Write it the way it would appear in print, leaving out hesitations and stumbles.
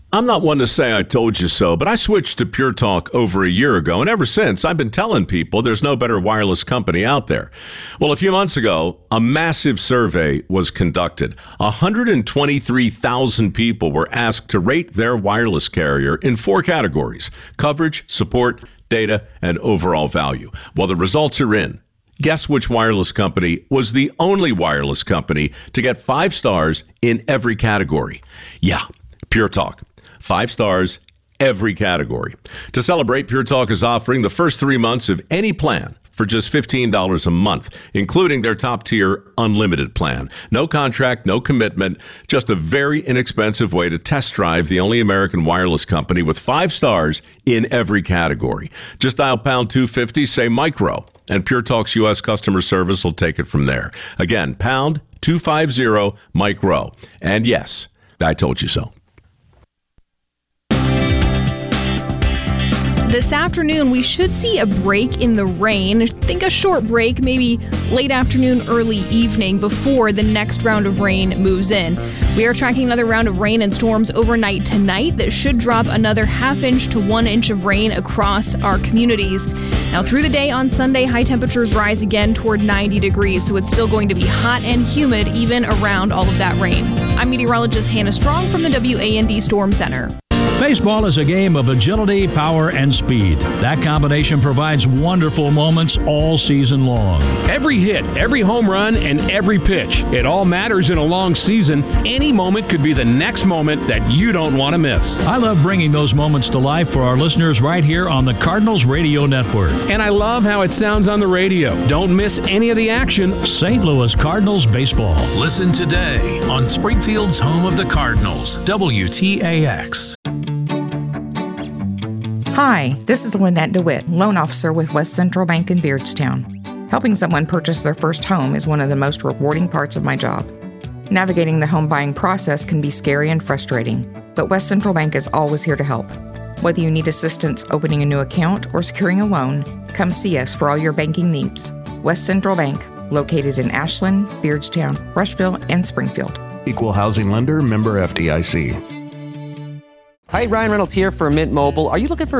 I'm not one to say I told you so, but I switched to Pure Talk over a year ago, and ever since, I've been telling people there's no better wireless company out there. Well, a few months ago, a massive survey was conducted. 123,000 people were asked to rate their wireless carrier in 4 categories: coverage, support, data, and overall value. Well, the results are in. Guess which wireless company was the only wireless company to get 5 stars in every category? Yeah, Pure Talk. 5 stars, every category. To celebrate, Pure Talk is offering the first 3 months of any plan for just $15 a month, including their top-tier unlimited plan. No contract, no commitment, just a very inexpensive way to test drive the only American wireless company with 5 stars in every category. Just dial pound 250, say micro, and Pure Talk's U.S. customer service will take it from there. Again, pound 250 micro. And yes, I told you so. This afternoon, we should see a break in the rain. Think a short break, maybe late afternoon, early evening, before the next round of rain moves in. We are tracking another round of rain and storms overnight tonight that should drop another ½ inch to 1 inch of rain across our communities. Now, through the day on Sunday, high temperatures rise again toward 90 degrees, so it's still going to be hot and humid even around all of that rain. I'm meteorologist Hannah Strong from the WAND Storm Center. Baseball is a game of agility, power, and speed. That combination provides wonderful moments all season long. Every hit, every home run, and every pitch. It all matters in a long season. Any moment could be the next moment that you don't want to miss. I love bringing those moments to life for our listeners right here on the Cardinals Radio Network. And I love how it sounds on the radio. Don't miss any of the action. St. Louis Cardinals baseball. Listen today on Springfield's home of the Cardinals, WTAX. Hi, this is Lynette DeWitt, loan officer with West Central Bank in Beardstown. Helping someone purchase their first home is one of the most rewarding parts of my job. Navigating the home buying process can be scary and frustrating, but West Central Bank is always here to help. Whether you need assistance opening a new account or securing a loan, come see us for all your banking needs. West Central Bank, located in Ashland, Beardstown, Rushville, and Springfield. Equal housing lender, member FDIC. Hi, Ryan Reynolds here for Mint Mobile. Are you looking for a